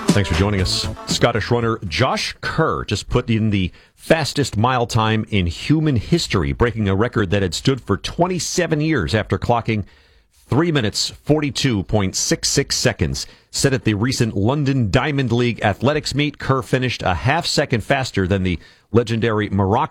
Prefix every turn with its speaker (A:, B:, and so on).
A: Thanks for joining us. Scottish runner Josh Kerr just put in the fastest mile time in human history, breaking a record that had stood for 27 years after clocking 3 minutes, 42.66 seconds. Set at the recent London Diamond League athletics meet, Kerr finished a half second faster than the legendary Morocco